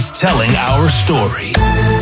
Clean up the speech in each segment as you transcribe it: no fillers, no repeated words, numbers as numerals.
Telling our story.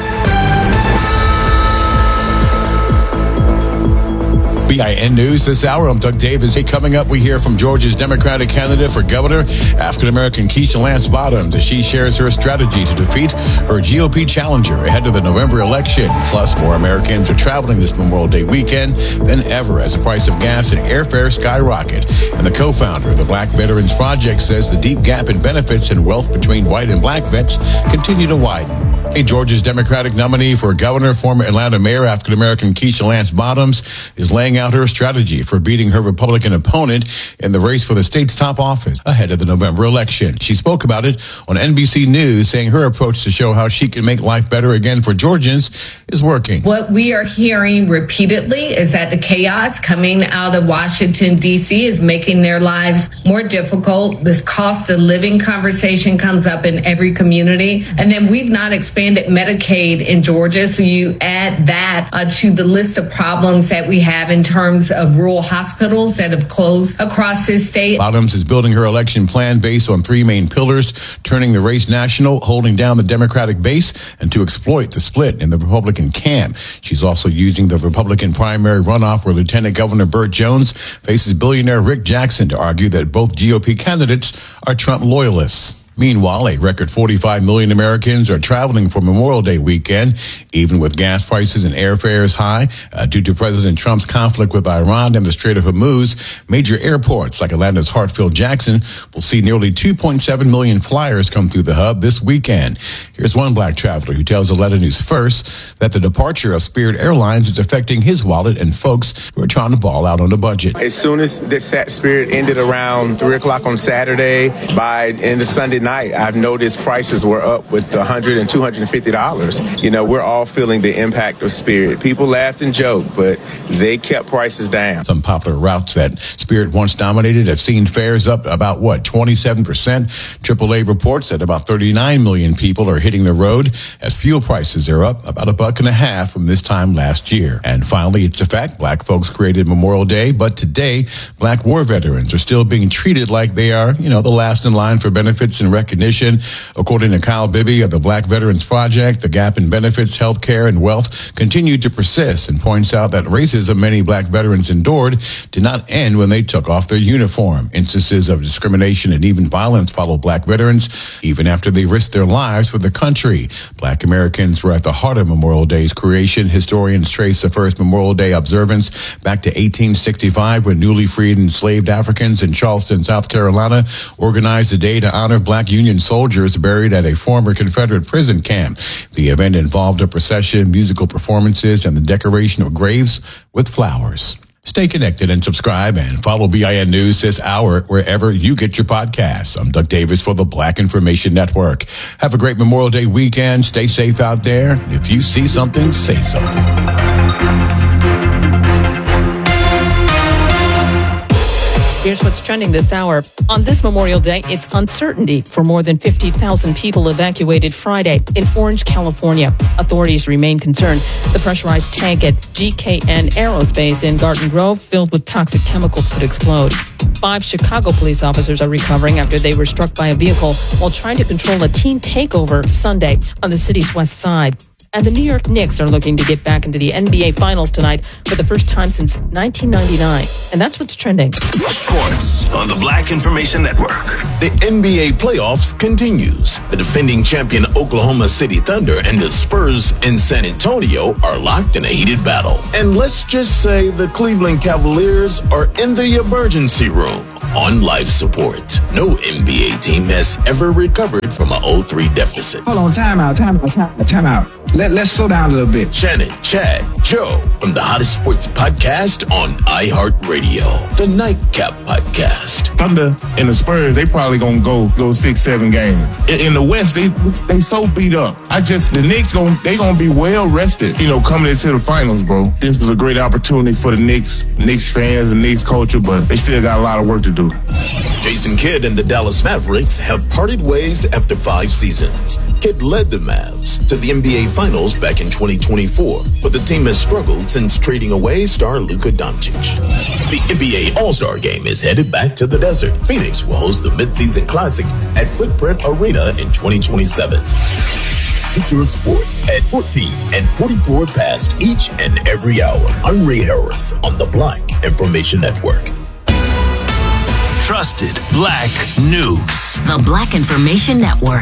BIN News this hour. I'm Doug Davis. Hey, coming up, we hear from Georgia's Democratic candidate for governor, African-American Keisha Lance Bottoms, as she shares her strategy to defeat her GOP challenger ahead of the November election. Plus, more Americans are traveling this Memorial Day weekend than ever as the price of gas and airfare skyrocket. And the co-founder of the Black Veterans Project says the deep gap in benefits and wealth between white and black vets continue to widen. Hey, Georgia's Democratic nominee for governor, former Atlanta Mayor, African-American Keisha Lance Bottoms, is laying out her strategy for beating her Republican opponent in the race for the state's top office ahead of the November election. She spoke about it on NBC News, saying her approach to show how she can make life better again for Georgians is working. What we are hearing repeatedly is that the chaos coming out of Washington, D.C. is making their lives more difficult. This cost of living conversation comes up in every community. And then we've not expanded Medicaid in Georgia. So you add that to the list of problems that we have in terms of rural hospitals that have closed across this state. Bottoms is building her election plan based on three main pillars: turning the race national, holding down the Democratic base, and to exploit the split in the Republican camp. She's also using the Republican primary runoff where Lieutenant Governor Burt Jones faces billionaire Rick Jackson to argue that both GOP candidates are Trump loyalists. Meanwhile, a record 45 million Americans are traveling for Memorial Day weekend, even with gas prices and airfares high due to President Trump's conflict with Iran and the Strait of Hormuz. Major airports like Atlanta's Hartsfield-Jackson will see nearly 2.7 million flyers come through the hub this weekend. Here's one black traveler who tells Atlanta News First that the departure of Spirit Airlines is affecting his wallet and folks who are trying to ball out on the budget. As soon as this Spirit ended around 3 o'clock on Saturday, by end of Sunday night, I've noticed prices were up with $100 and $250. You know, we're all feeling the impact of Spirit. People laughed and joked, but they kept prices down. Some popular routes that Spirit once dominated have seen fares up about, 27%. AAA reports that about 39 million people are hitting the road as fuel prices are up about $1.50 from this time last year. And finally, it's a fact, black folks created Memorial Day, but today, black war veterans are still being treated like they are, the last in line for benefits and recognition. According to Kyle Bibby of the Black Veterans Project, the gap in benefits, health care, and wealth continued to persist, and points out that racism many black veterans endured did not end when they took off their uniform. Instances of discrimination and even violence follow black veterans even after they risked their lives for the country. Black Americans were at the heart of Memorial Day's creation. Historians trace the first Memorial Day observance back to 1865 when newly freed enslaved Africans in Charleston, South Carolina, organized a day to honor black Union soldiers buried at a former Confederate prison camp. The event involved a procession, musical performances, and the decoration of graves with flowers. Stay connected and subscribe and follow BIN News this hour wherever you get your podcasts. I'm Doug Davis for the Black Information Network. Have a great Memorial Day weekend. Stay safe out there. If you see something, say something. Here's what's trending this hour. On this Memorial Day, it's uncertainty for more than 50,000 people evacuated Friday in Orange, California. Authorities remain concerned the pressurized tank at GKN Aerospace in Garden Grove filled with toxic chemicals could explode. 5 Chicago police officers are recovering after they were struck by a vehicle while trying to control a teen takeover Sunday on the city's west side. And the New York Knicks are looking to get back into the NBA Finals tonight for the first time since 1999. And that's what's trending. Sports on the Black Information Network. The NBA playoffs continues. The defending champion Oklahoma City Thunder and the Spurs in San Antonio are locked in a heated battle. And let's just say the Cleveland Cavaliers are in the emergency room on life support. No NBA team has ever recovered from an 0-3 deficit. Hold on, time out. Let's slow down a little bit. Shannon, Chad, Joe from the hottest sports podcast on iHeartRadio, the Nightcap Podcast. Thunder and the Spurs, they probably gonna go 6-7 games. In the West, they so beat up. The Knicks they gonna be well rested, coming into the finals, bro. This is a great opportunity for the Knicks fans and Knicks culture, but they still got a lot of work to to do. Jason Kidd and the Dallas Mavericks have parted ways after 5 seasons. Kidd led the Mavs to the NBA Finals back in 2024, but the team has struggled since trading away star Luka Doncic. The NBA All-Star Game is headed back to the desert. Phoenix will host the Mid-Season Classic at Footprint Arena in 2027. Future of Sports at 14 and 44 past each and every hour. I'm Ray Harris on the Black Information Network. Trusted Black News. The Black Information Network.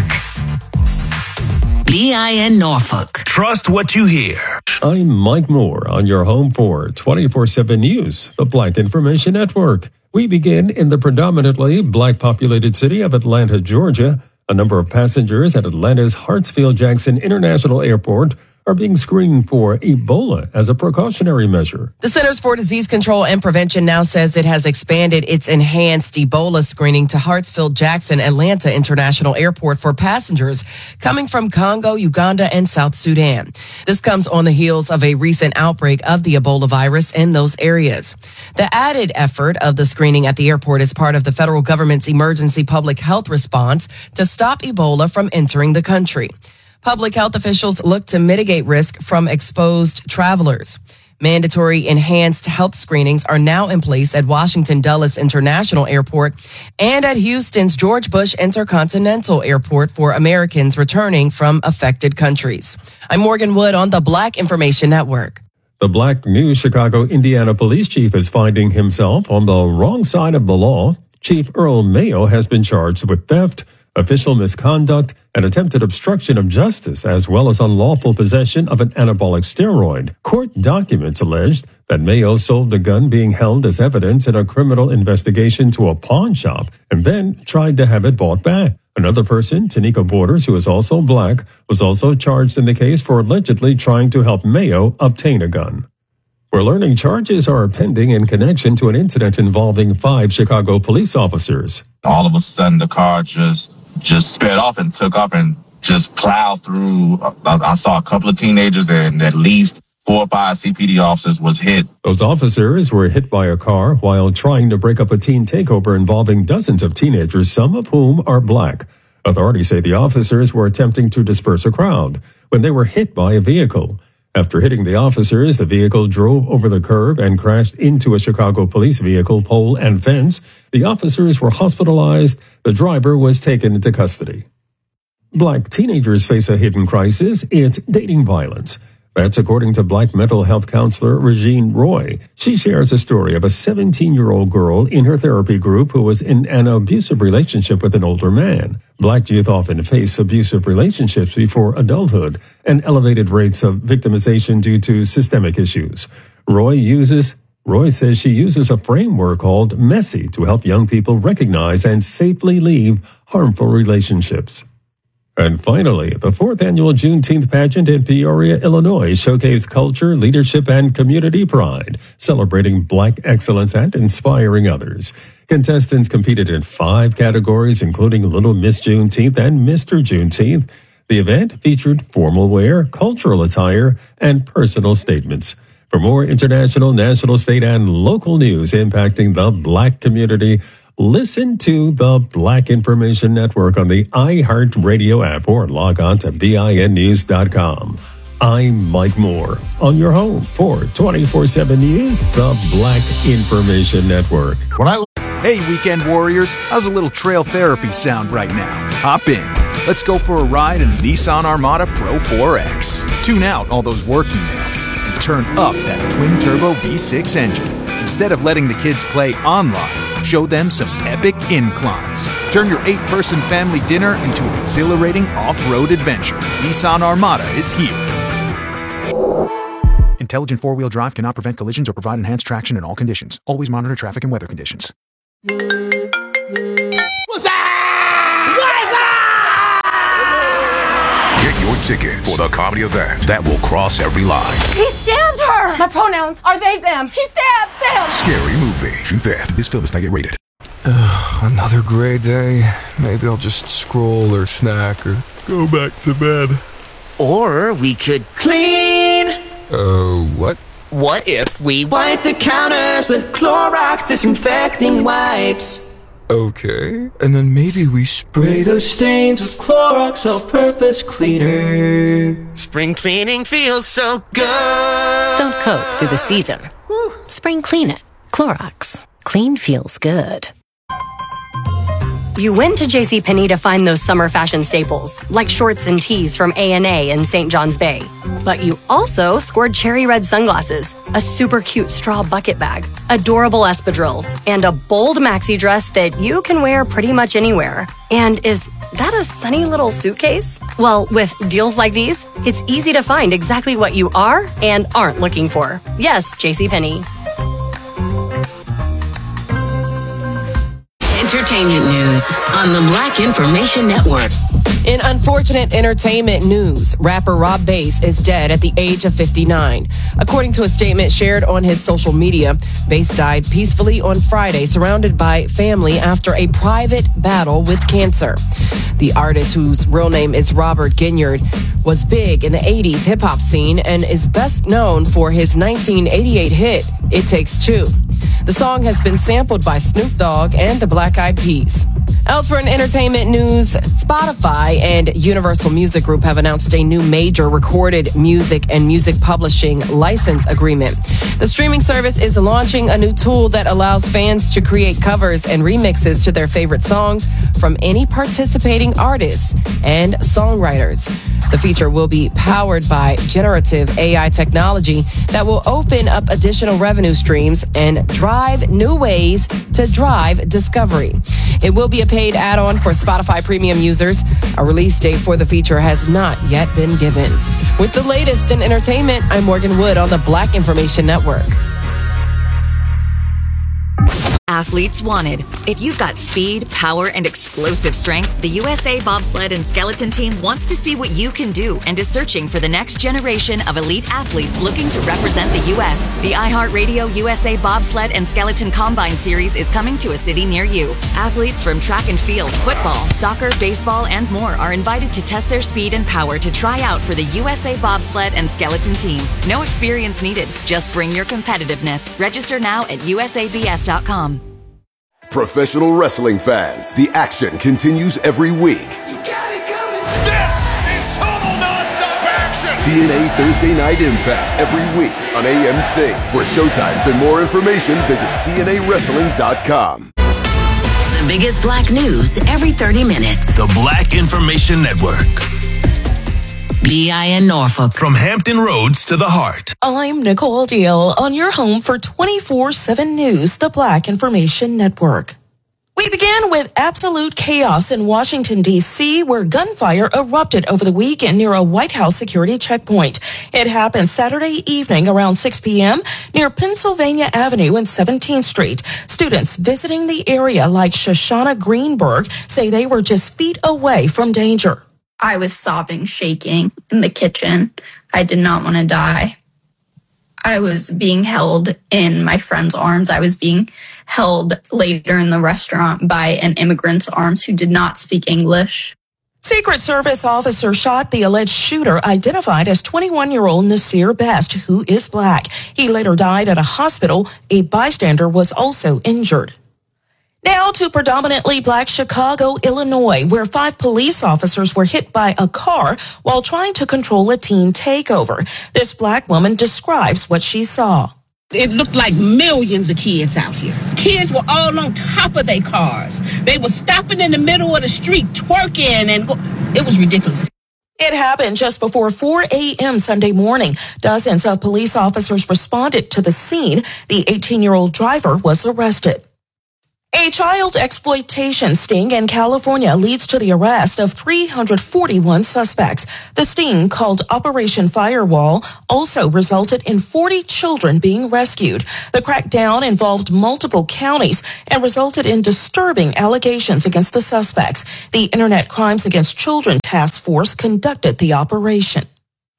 BIN Norfolk. Trust what you hear. I'm Mike Moore on your home for 24/7 News, the Black Information Network. We begin in the predominantly black-populated city of Atlanta, Georgia. A number of passengers at Atlanta's Hartsfield-Jackson International Airport are being screened for Ebola as a precautionary measure. The Centers for Disease Control and Prevention now says it has expanded its enhanced Ebola screening to Hartsfield-Jackson Atlanta International Airport for passengers coming from Congo, Uganda, and South Sudan. This comes on the heels of a recent outbreak of the Ebola virus in those areas. The added effort of the screening at the airport is part of the federal government's emergency public health response to stop Ebola from entering the country. Public health officials look to mitigate risk from exposed travelers. Mandatory enhanced health screenings are now in place at Washington Dulles International Airport and at Houston's George Bush Intercontinental Airport for Americans returning from affected countries. I'm Morgan Wood on the Black Information Network. The Black News Chicago, Indiana police chief is finding himself on the wrong side of the law. Chief Earl Mayo has been charged with theft, official misconduct, and attempted obstruction of justice, as well as unlawful possession of an anabolic steroid. Court documents alleged that Mayo sold the gun being held as evidence in a criminal investigation to a pawn shop and then tried to have it bought back. Another person, Tanika Borders, who is also black, was also charged in the case for allegedly trying to help Mayo obtain a gun. We're learning charges are pending in connection to an incident involving 5 Chicago police officers. All of a sudden, the car just sped off and took off and just plowed through. I saw a couple of teenagers and at least 4 or 5 CPD officers was hit. Those officers were hit by a car while trying to break up a teen takeover involving dozens of teenagers, some of whom are black. Authorities say the officers were attempting to disperse a crowd when they were hit by a vehicle. After hitting the officers, the vehicle drove over the curb and crashed into a Chicago police vehicle, pole, and fence. The officers were hospitalized. The driver was taken into custody. Black teenagers face a hidden crisis. It's dating violence. That's according to Black mental health counselor Regine Roy. She shares a story of a 17-year-old girl in her therapy group who was in an abusive relationship with an older man. Black youth often face abusive relationships before adulthood and elevated rates of victimization due to systemic issues. Roy says she uses a framework called MESSY to help young people recognize and safely leave harmful relationships. And finally, the 4th annual Juneteenth pageant in Peoria, Illinois showcased culture, leadership, and community pride, celebrating Black excellence and inspiring others. Contestants competed in 5 categories, including Little Miss Juneteenth and Mr. Juneteenth. The event featured formal wear, cultural attire, and personal statements. For more international, national, state, and local news impacting the Black community, listen to the Black Information Network on the iHeartRadio app or log on to BINnews.com. I'm Mike Moore on your home for 24/7 News, the Black Information Network. Hey, weekend warriors, how's a little trail therapy sound right now? Hop in. Let's go for a ride in the Nissan Armada Pro 4X. Tune out all those work emails and turn up that twin-turbo V6 engine. Instead of letting the kids play online, show them some epic inclines. Turn your 8-person family dinner into an exhilarating off-road adventure. Nissan Armada is here. Intelligent 4-wheel drive cannot prevent collisions or provide enhanced traction in all conditions. Always monitor traffic and weather conditions. What's that? Get your tickets for the comedy event that will cross every line. He stabbed her! My pronouns are they, them. He stabbed them! Scary Movie, June 5th. This film is not yet rated. Another gray day. Maybe I'll just scroll or snack or go back to bed. Or we could clean. What? What if we wipe the counters with Clorox disinfecting wipes? Okay. And then maybe we spray those stains with Clorox All-Purpose Cleaner. Spring cleaning feels so good. Don't coat through the season. Spring clean it. Clorox. Clean feels good. You went to JCPenney to find those summer fashion staples, like shorts and tees from A&A in St. John's Bay. But you also scored cherry red sunglasses, a super cute straw bucket bag, adorable espadrilles, and a bold maxi dress that you can wear pretty much anywhere. And is that a sunny little suitcase? Well, with deals like these, it's easy to find exactly what you are and aren't looking for. Yes, JCPenney. Entertainment news on the Black Information Network. In unfortunate entertainment news, rapper Rob Bass is dead at the age of 59. According to a statement shared on his social media, Bass died peacefully on Friday, surrounded by family after a private battle with cancer. The artist, whose real name is Robert Ginyard, was big in the 80s hip-hop scene and is best known for his 1988 hit, It Takes Two. The song has been sampled by Snoop Dogg and the Black Eyed Peas. Elsewhere in entertainment news, Spotify and Universal Music Group have announced a new major recorded music and music publishing license agreement. The streaming service is launching a new tool that allows fans to create covers and remixes to their favorite songs from any participating artists and songwriters. The feature will be powered by generative AI technology that will open up additional revenue streams and drive new ways to drive discovery. It will be a paid add-on for Spotify Premium users. A release date for the feature has not yet been given. With the latest in entertainment, I'm Morgan Wood on the Black Information Network. Athletes wanted. If you've got speed, power, and explosive strength, the USA Bobsled and Skeleton Team wants to see what you can do and is searching for the next generation of elite athletes looking to represent the U.S. The iHeartRadio USA Bobsled and Skeleton Combine Series is coming to a city near you. Athletes from track and field, football, soccer, baseball, and more are invited to test their speed and power to try out for the USA Bobsled and Skeleton Team. No experience needed. Just bring your competitiveness. Register now at usabs.com. Professional wrestling fans, the action continues every week. This is total nonstop action! TNA Thursday Night Impact every week on AMC. For showtimes and more information, visit TNAWrestling.com. The biggest black news every 30 minutes. The Black Information Network. BIN Norfolk. From Hampton Roads to the heart. I'm Nicole Deal on your home for 24/7 News, the Black Information Network. We began with absolute chaos in Washington, D.C., where gunfire erupted over the weekend near a White House security checkpoint. It happened Saturday evening around 6 p.m. near Pennsylvania Avenue and 17th Street. Students visiting the area, like Shoshana Greenberg, say they were just feet away from danger. I was sobbing, shaking in the kitchen. I did not want to die. I was being held in my friend's arms. I was being held later in the restaurant by an immigrant's arms who did not speak English. Secret Service officer shot the alleged shooter, identified as 21-year-old Nasir Best, who is black. He later died at a hospital. A bystander was also injured. Now to predominantly black Chicago, Illinois, where 5 police officers were hit by a car while trying to control a teen takeover. This black woman describes what she saw. It looked like millions of kids out here. Kids were all on top of their cars. They were stopping in the middle of the street, twerking, and it was ridiculous. It happened just before 4 a.m. Sunday morning. Dozens of police officers responded to the scene. The 18-year-old driver was arrested. A child exploitation sting in California leads to the arrest of 341 suspects. The sting, called Operation Firewall, also resulted in 40 children being rescued. The crackdown involved multiple counties and resulted in disturbing allegations against the suspects. The Internet Crimes Against Children Task Force conducted the operation. And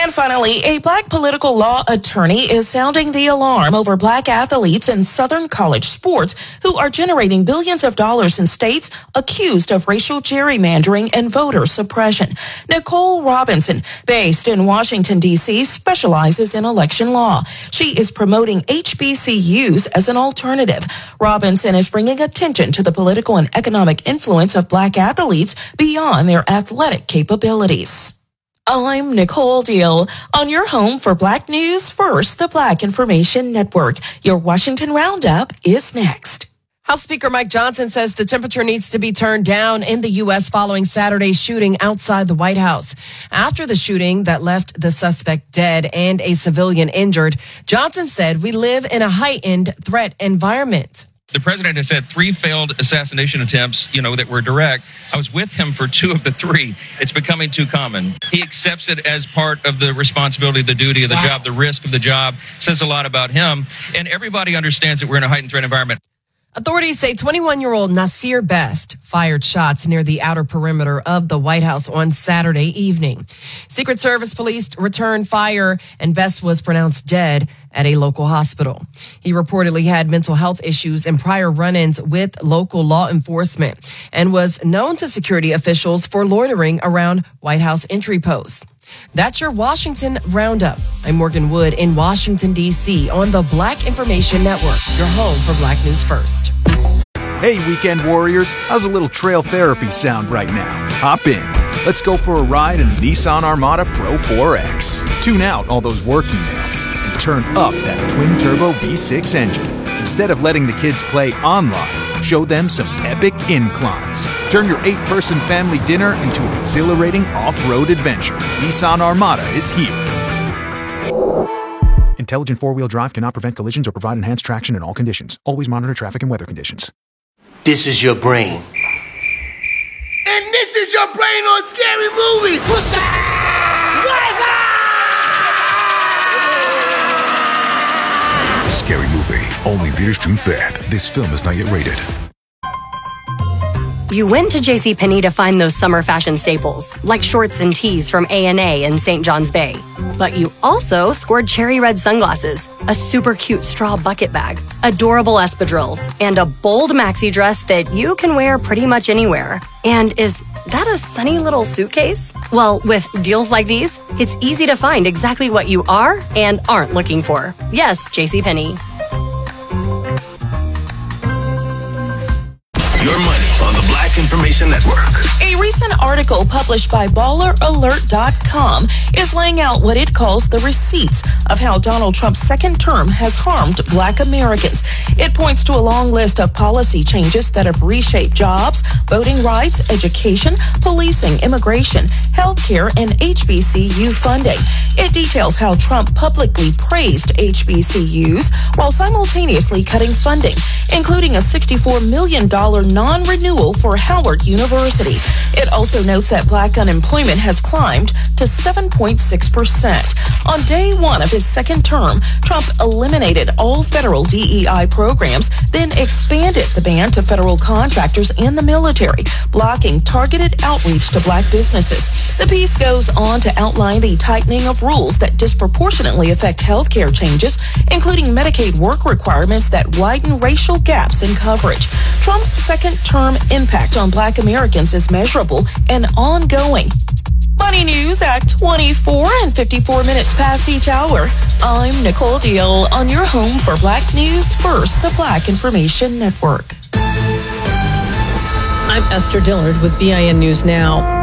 And finally, a black political law attorney is sounding the alarm over black athletes in Southern college sports who are generating billions of dollars in states accused of racial gerrymandering and voter suppression. Nicole Robinson, based in Washington, D.C., specializes in election law. She is promoting HBCUs as an alternative. Robinson is bringing attention to the political and economic influence of black athletes beyond their athletic capabilities. I'm Nicole Deal on your home for Black News First, the Black Information Network. Your Washington Roundup is next. House Speaker Mike Johnson says the temperature needs to be turned down in the U.S. following Saturday's shooting outside the White House. After the shooting that left the suspect dead and a civilian injured, Johnson said we live in a heightened threat environment. The president has had 3 failed assassination attempts, that were direct. I was with him for 2 of the 3. It's becoming too common. He accepts it as part of the responsibility, the duty of the job, the risk of the job. Says a lot about him. And everybody understands that we're in a heightened threat environment. Authorities say 21-year-old Nasir Best fired shots near the outer perimeter of the White House on Saturday evening. Secret Service police returned fire, and Best was pronounced dead at a local hospital. He reportedly had mental health issues and prior run-ins with local law enforcement and was known to security officials for loitering around White House entry posts. That's your Washington Roundup. I'm Morgan Wood in Washington, D.C. on the Black Information Network, your home for Black News First. Hey, weekend warriors. How's a little trail therapy sound right now? Hop in. Let's go for a ride in the Nissan Armada Pro 4X. Tune out all those work emails and turn up that twin-turbo V6 engine. Instead of letting the kids play online, show them some epic inclines. Turn your 8-person family dinner into an exhilarating off-road adventure. Nissan Armada is here. Intelligent four-wheel drive cannot prevent collisions or provide enhanced traction in all conditions. Always monitor traffic and weather conditions. This is your brain. And this is your brain on Scary Movie. What's Scary Movie. Only theaters June 5th. This film is not yet rated. You went to JCPenney to find those summer fashion staples, like shorts and tees from A&A and St. John's Bay. But you also scored cherry red sunglasses, a super cute straw bucket bag, adorable espadrilles, and a bold maxi dress that you can wear pretty much anywhere. And is that a sunny little suitcase? Well, with deals like these, it's easy to find exactly what you are and aren't looking for. Yes, JCPenney. Your money on the Black Information Network. A recent article published by BallerAlert.com is laying out what it calls the receipts of how Donald Trump's second term has harmed Black Americans. It points to a long list of policy changes that have reshaped jobs, voting rights, education, policing, immigration, healthcare, and HBCU funding. It details how Trump publicly praised HBCUs while simultaneously cutting funding, including a $64 million non-renewal for Howard University. It also notes that Black unemployment has climbed to 7.6%. On day one of his second term, Trump eliminated all federal DEI programs, then expanded the ban to federal contractors and the military, blocking targeted outreach to Black businesses. The piece goes on to outline the tightening of rules that disproportionately affect health care changes, including Medicaid work requirements that widen racial gaps in coverage. Trump's second-term impact on Black Americans is measurable and ongoing. Money news at 24 and 54 minutes past each hour. I'm Nicole Deal on your home for Black News First, the Black Information Network. I'm Esther Dillard with BIN News Now.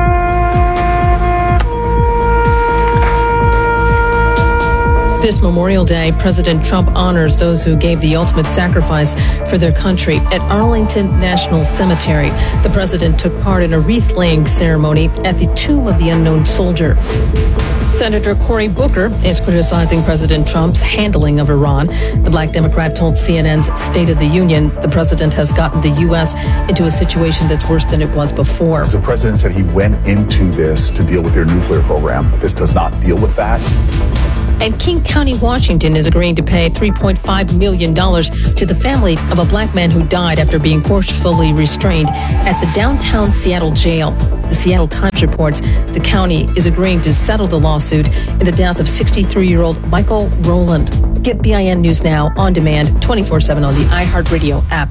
This Memorial Day, President Trump honors those who gave the ultimate sacrifice for their country at Arlington National Cemetery. The president took part in a wreath-laying ceremony at the Tomb of the Unknown Soldier. Senator Cory Booker is criticizing President Trump's handling of Iran. The Black Democrat told CNN's State of the Union the president has gotten the U.S. into a situation that's worse than it was before. The president said he went into this to deal with their nuclear program. This does not deal with that. And King County, Washington is agreeing to pay $3.5 million to the family of a black man who died after being forcefully restrained at the downtown Seattle jail. The Seattle Times reports the county is agreeing to settle the lawsuit in the death of 63-year-old Michael Rowland. Get BIN News Now on demand 24/7 on the iHeartRadio app.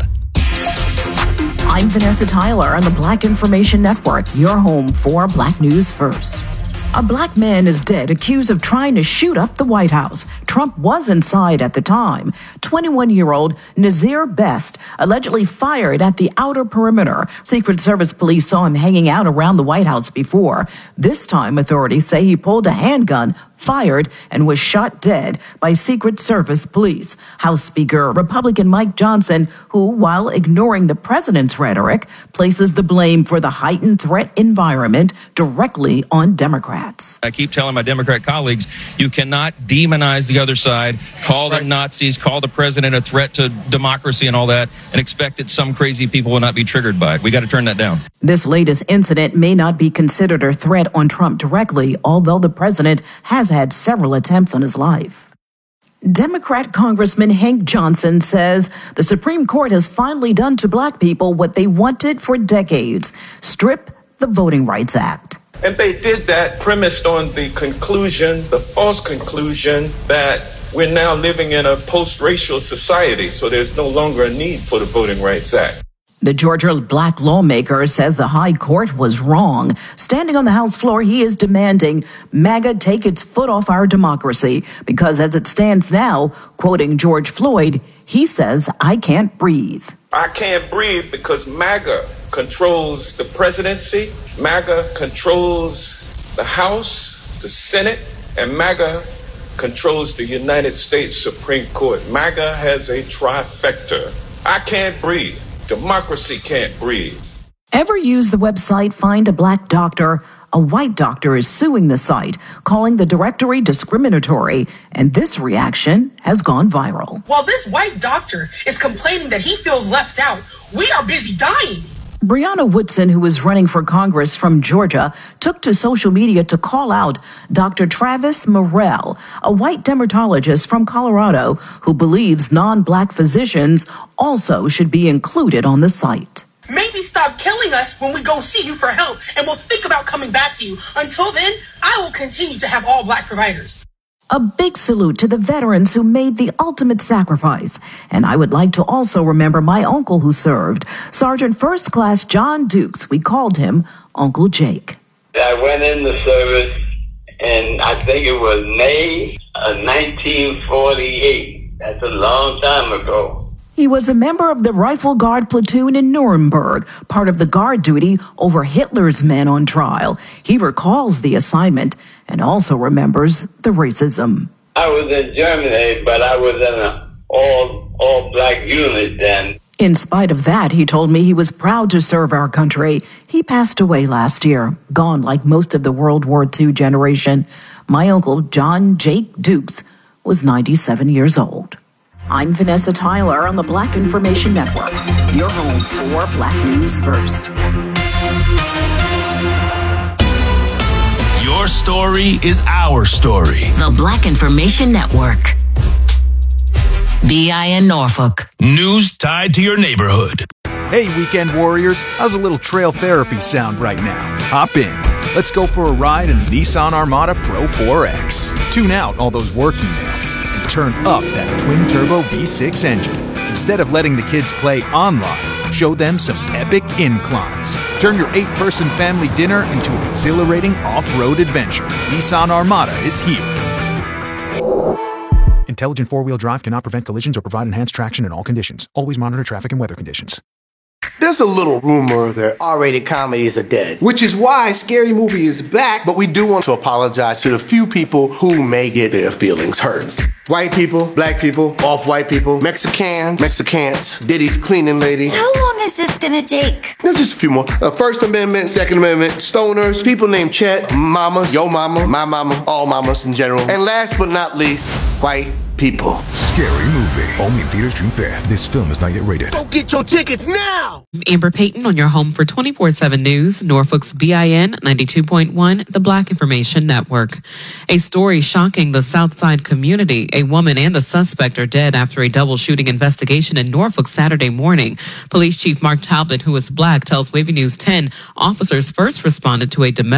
I'm Vanessa Tyler on the Black Information Network, your home for Black News First. A black man is dead accused of trying to shoot up the White House. Trump was inside at the time. 21-year-old Nazir Best allegedly fired at the outer perimeter. Secret Service police saw him hanging out around the White House before. This time, authorities say he pulled a handgun, fired, and was shot dead by Secret Service police. House Speaker Republican Mike Johnson, who, while ignoring the president's rhetoric, places the blame for the heightened threat environment directly on Democrats. I keep telling my Democrat colleagues, you cannot demonize the other side, call them Nazis, call the president a threat to democracy and all that, and expect that some crazy people will not be triggered by it. We got to turn that down. This latest incident may not be considered a threat on Trump directly, although the president has had several attempts on his life. Democrat Congressman Hank Johnson says the Supreme Court has finally done to black people what they wanted for decades: strip the Voting Rights Act. And they did that premised on the conclusion, the false conclusion, that we're now living in a post-racial society, so there's no longer a need for the Voting Rights Act. The Georgia black lawmaker says the high court was wrong. Standing on the House floor, he is demanding MAGA take its foot off our democracy because as it stands now, quoting George Floyd, he says, "I can't breathe." I can't breathe because MAGA controls the presidency, MAGA controls the House, the Senate, and MAGA controls the United States Supreme Court. MAGA has a trifecta. I can't breathe. Democracy can't breathe. Ever use the website Find a Black Doctor? A white doctor is suing the site, calling the directory discriminatory, and this reaction has gone viral. While this white doctor is complaining that he feels left out, we are busy dying. Brianna Woodson, who is running for Congress from Georgia, took to social media to call out Dr. Travis Morrell, a white dermatologist from Colorado who believes non-black physicians also should be included on the site. Maybe stop killing us when we go see you for help, and we'll think about coming back to you. Until then, I will continue to have all black providers. A big salute to the veterans who made the ultimate sacrifice. And I would like to also remember my uncle who served, Sergeant First Class John Dukes. We called him Uncle Jake. I went in the service, and I think it was May of 1948. That's a long time ago. He was a member of the Rifle Guard platoon in Nuremberg, part of the guard duty over Hitler's men on trial. He recalls the assignment and also remembers the racism. I was in Germany, but I was in an all-black unit then. In spite of that, he told me he was proud to serve our country. He passed away last year, gone like most of the World War II generation. My uncle, John Jake Dukes, was 97 years old. I'm Vanessa Tyler on the Black Information Network, your home for Black News First. Your story is our story. The Black Information Network. BIN Norfolk. News tied to your neighborhood. Hey, weekend warriors, how's a little trail therapy sound right now? Hop in. Let's go for a ride in the Nissan Armada Pro 4X. Tune out all those work emails and turn up that twin-turbo V6 engine. Instead of letting the kids play online, show them some epic inclines. Turn your 8-person family dinner into an exhilarating off-road adventure. Nissan Armada is here. Intelligent four-wheel drive cannot prevent collisions or provide enhanced traction in all conditions. Always monitor traffic and weather conditions. There's a little rumor that R-rated comedies are dead, which is why Scary Movie is back, but we do want to apologize to the few people who may get their feelings hurt. White people, black people, off-white people, Mexicans, Diddy's cleaning lady. How long is this gonna take? There's just a few more. First Amendment, Second Amendment, stoners, people named Chet, mama, yo mama, my mama, all mamas in general. And last but not least, white people. Scary Movie. Only in theaters June 5th. This film is not yet rated. Go get your tickets now! Amber Payton on your home for 24/7 News, Norfolk's BIN 92.1, the Black Information Network. A story shocking the Southside community. A woman and the suspect are dead after a double shooting investigation in Norfolk Saturday morning. Police Chief Mark Talbot, who is Black, tells Wavy News 10 officers first responded to a domestic